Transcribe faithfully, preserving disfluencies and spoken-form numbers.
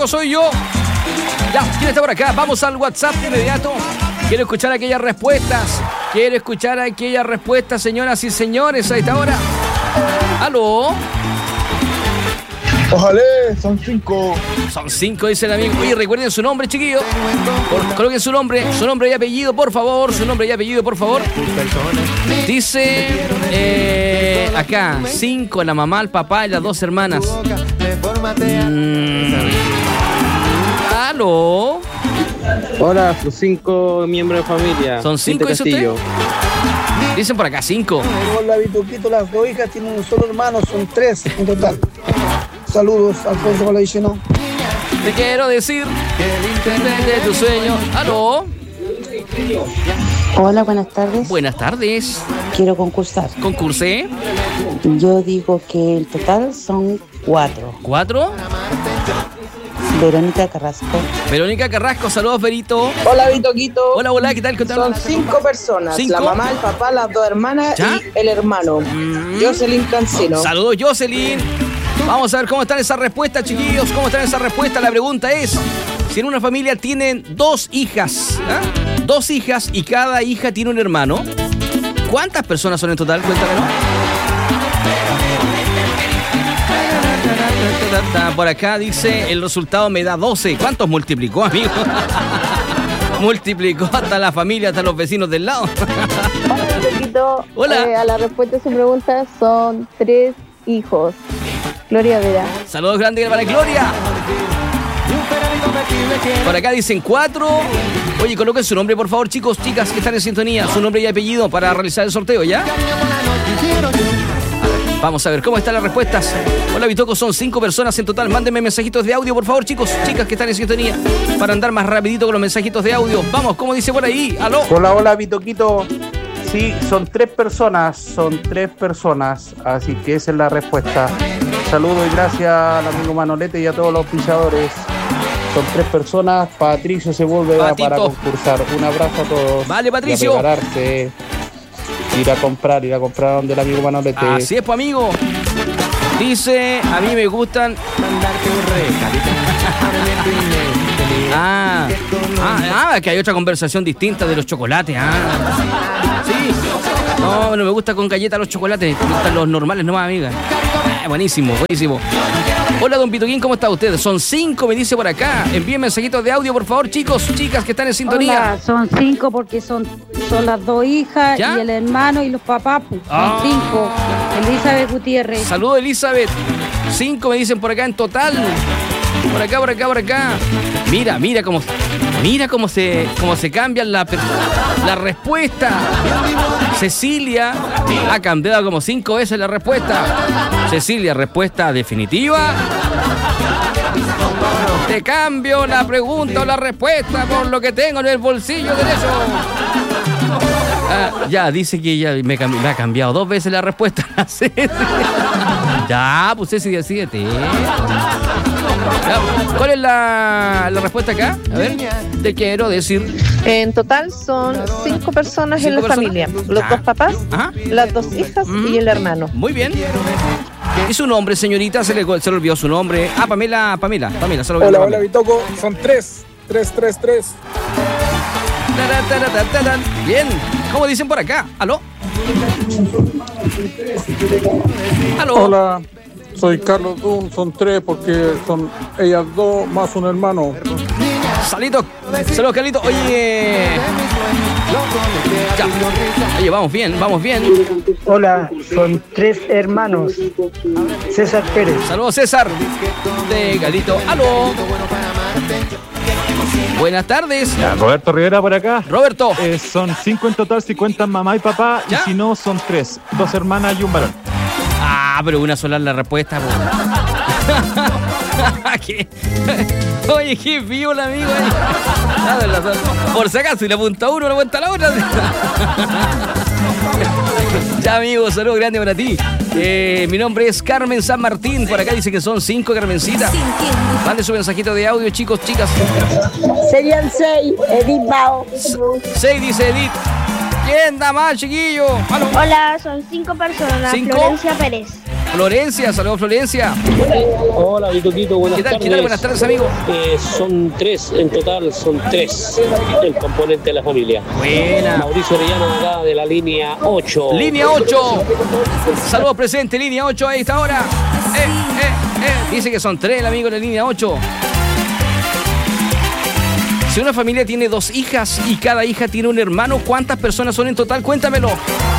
Bitoco, soy yo. Ya, ¿quién está por acá? Vamos al WhatsApp de inmediato. Quiero escuchar aquellas respuestas. Quiero escuchar aquellas respuestas, señoras y señores, a esta hora. ¿Aló? Ojalá, son cinco. Son cinco, dice el amigo. Oye, recuerden su nombre, chiquillo. Por, coloquen su nombre, su nombre y apellido, por favor. Su nombre y apellido, por favor. Dice eh, acá, cinco, la mamá, el papá y las dos hermanas. Mm. ¿Aló? Hola, los cinco miembros de familia. ¿Son cinco, dice usted? Dicen por acá, cinco. Hola, Vitoquito, las dos hijas tienen un solo hermano, son tres en total. Saludos, Alfonso Colavicino. Te quiero decir de tu sueño. ¿Aló? Hola, buenas tardes. Buenas tardes. Quiero concursar. ¿Concursé? Yo digo que el total son cuatro. ¿Cuatro? Verónica Carrasco. Verónica Carrasco, saludos, Verito. Hola, Vitoquito. Hola, hola, ¿qué tal? ¿Qué tal? Son cinco personas. ¿Cinco? La mamá, el papá, las dos hermanas ¿Ya? y el hermano. Mm. Jocelyn Cancino. Saludos, Jocelyn. Vamos a ver cómo están esas respuestas, chiquillos. ¿Cómo están esas respuestas? La pregunta es, si en una familia tienen dos hijas, ¿eh? Dos hijas y cada hija tiene un hermano, ¿cuántas personas son en total? Cuéntamelo. Por acá dice, el resultado me da doce. ¿Cuántos multiplicó, amigo? Multiplicó hasta la familia, hasta los vecinos del lado. Hola, Vitoquito. Hola. Eh, a la respuesta a su pregunta son tres hijos. Gloria Vera. Saludos grandes para Gloria. Por acá dicen cuatro. Oye, coloquen su nombre, por favor, chicos, chicas que están en sintonía. Su nombre y apellido para realizar el sorteo, ¿ya? Vamos a ver cómo están las respuestas. Hola, Vitoco, son cinco personas en total. Mándenme mensajitos de audio, por favor, chicos, chicas que están en sintonía, para andar más rapidito con los mensajitos de audio. Vamos, ¿cómo dice por ahí? ¿Aló? Hola, hola, Vitoquito. Sí, son tres personas, son tres personas, así que esa es la respuesta. Saludos y gracias al amigo Manolete y a todos los pisadores. Son tres personas. Patricio se vuelve para concursar. Un abrazo a todos. Vale, Patricio. Y a prepararse. Ir a comprar, ir a comprar donde el amigo Manolete. Así es, pues, amigo. Dice, a mí me gustan... ah, ah, ah, que hay otra conversación distinta de los chocolates. Ah, sí. No, no me gusta con galletas los chocolates. Me gustan los normales nomás, amiga. Ah, buenísimo, buenísimo. Hola, don Pitoquín, ¿cómo está usted? Son cinco, me dice por acá. Envíen mensajitos de audio, por favor, chicos, chicas que están en sintonía. Hola, son cinco porque son, son las dos hijas. ¿Ya? Y el hermano y los papás. Pues, ah. Son cinco. Elizabeth Gutiérrez. Saludos, Elizabeth. Cinco me dicen por acá en total. Por acá, por acá, por acá. Mira, mira cómo, mira cómo se, cómo se cambian la, la respuesta. Cecilia ha cambiado como cinco veces la respuesta. Cecilia, respuesta definitiva. Te cambio la pregunta o la respuesta por lo que tengo en el bolsillo derecho. Ah, ya, dice que ella me, me ha cambiado dos veces la respuesta. Ya, pues Ceci, decídete. ¿Cuál es la, la respuesta acá? A ver, te quiero decir. En total son cinco personas ¿Cinco en la personas? familia. Los Ah. dos papás, Ajá. las dos hijas Mm. y el hermano. Muy bien. ¿Y su nombre, señorita? Se le, se le olvidó su nombre. Ah, Pamela, Pamela, Pamela. Se le olvidó Hola, Pamela. hola, Vitoco. Son tres. Tres, tres, tres. Bien. ¿Cómo dicen por acá? ¿Aló? ¿Aló? Hola, soy Carlos Dun, son tres porque son ellas dos más un hermano. Salito, saludos, Carlito. Oye. Ya. Oye, vamos bien, vamos bien. Hola, son tres hermanos. César Pérez. Saludos, César. De Galito. ¿Aló? Buenas tardes. Ya, Roberto Rivera por acá. Roberto. Eh, son cinco en total, si cuentan mamá y papá. ¿Ya? Y si no, son tres. Dos hermanas y un varón. Ah, pero una sola es la respuesta. ¿Qué? Oye, qué viola, amigo. Por si acaso, si le apunta uno, le apunta la otra. Ya, amigo, saludos grande para ti. Eh, mi nombre es Carmen San Martín. Por acá dice que son cinco, Carmencita. Mande su mensajito de audio, chicos, chicas. Serían seis, Edith Bao. Seis, dice Edith. ¿Quién da más, chiquillo? ¿Aló? Hola, son cinco personas. ¿Cinco? Florencia Pérez. Florencia, saludos Florencia. Hola, Vitoquito, buenas ¿Qué tal? tardes. ¿Qué tal? Buenas tardes, amigo. Eh, son tres, en total son tres el componente de la familia. Buena. Mauricio Orellano acá de la línea ocho. Línea ocho. Saludos presente, línea ocho a esta hora. Eh, eh, eh. Dice que son tres el amigo de la línea ocho. Si una familia tiene dos hijas y cada hija tiene un hermano, ¿cuántas personas son en total? Cuéntamelo.